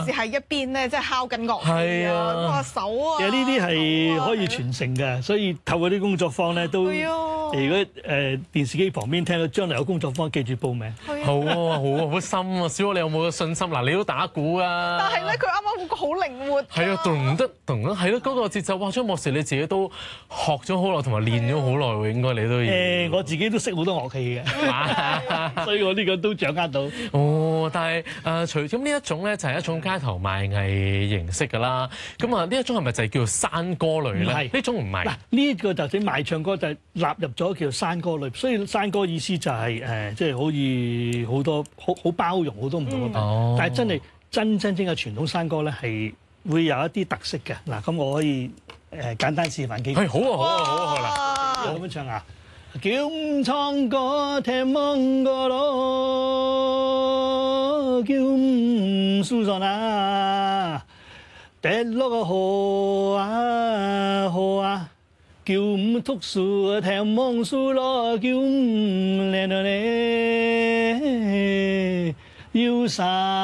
時係一邊咧，即係敲緊樂器啊，個手啊。 其實呢啲係可以傳承嘅，所以透過啲工作坊咧都。如果電視機旁邊聽到將來有工作坊，記住報名。 好啊，好深啊！小學你有冇信心？嗱，你都打鼓啊。 但係咧，佢啱啱嗰個好靈活。 係啊，咚得咚啦，係咯，嗰個節奏。哇，張博士你自己都學咗好耐，同埋練咗好耐喎，應該你都要。 我自己都識好多樂器嘅，所以我呢個都掌握到。 哦，但係除咗呢一種咧，就係一種街頭賣藝形式㗎啦。咁啊，呢一種係咪就係叫做山歌類咧？係，呢種唔係。嗱， 呢一個就係賣唱歌就係納入咗叫做山歌類，所以山歌意思就係即係好似好多好包容好多唔同嘅品。但係真正嘅傳統山歌咧係會有一啲特色嘅。嗱，咁我可以簡單示範幾句。 好啊，好啦， 咁樣唱啊！叫唔唱歌聽望歌咯，叫唔輸上啊，跌落個河啊河啊，叫唔讀書聽望書咯，叫唔靚到你要生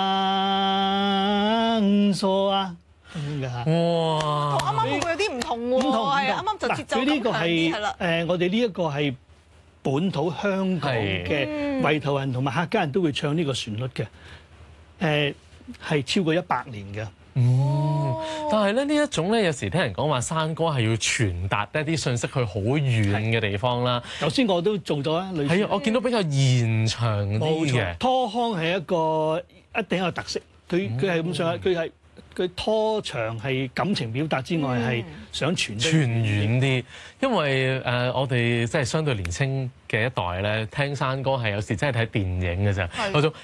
疏啊！ 哇！ 同啱啱會有啲唔同喎，係啱啱就節奏咁強啲係啦。 我哋呢一個係本土香港嘅圍頭人同埋客家人都會唱呢個旋律嘅，係超過100年嘅。 但係咧呢一種咧，有時聽人講話山歌係要傳達一啲信息去好遠嘅地方啦。 頭先我都做咗啊，類似係啊，我見到比較延長啲嘅。 拖腔係一個一定有特色，佢係咁上下，佢拖長係感情表達之外，係想傳遠啲。因為我哋即係相對年青嘅一代咧，聽山歌係有時真係睇電影嘅啫，嗰種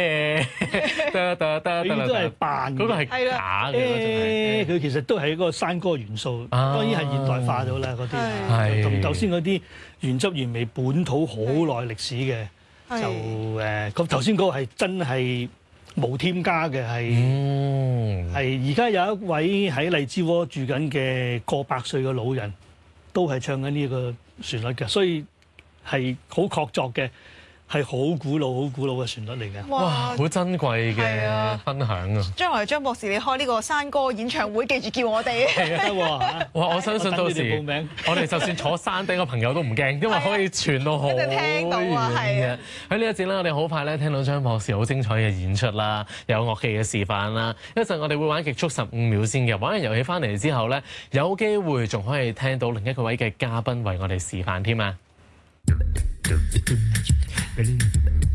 佢都係扮嗰個係假嘅， 佢其實都係一個山歌元素，當然係現代化咗啦嗰啲，同頭先嗰啲原汁原味本土好耐歷史嘅，就咁頭先嗰個係真係。冇添加嘅係而家有一位喺荔枝窩住緊嘅過百歲嘅老人，都係唱緊呢個旋律嘅，所以係好確鑿嘅，係好古老嘅旋律嚟嘅。 哇！好珍貴嘅分享啊！ 將來張博士你開呢個山歌演唱會，記住叫我哋。 係啊， 哇！我相信到時我哋就算坐山頂嘅朋友都唔驚，因為可以傳到好遠嘅。喺呢一節咧，我哋好快咧聽到張博士好精彩嘅演出啦，有樂器嘅示範啦。一陣我哋會玩極速15秒先嘅，玩完遊戲翻嚟之後咧，有機會仲可以聽到另一個位嘅嘉賓為我哋示範添啊！